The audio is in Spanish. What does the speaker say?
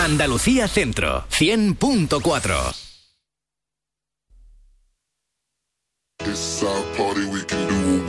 Andalucía Centro, 100.4. It's our party, we can do